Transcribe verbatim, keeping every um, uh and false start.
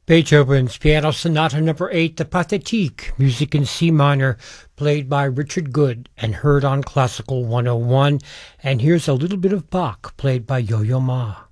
Beethoven's Piano Sonata Number eight, the Pathétique, music in C minor, played by Richard Good and heard on Classical one oh one. And here's a little bit of Bach, played by Yo-Yo Ma.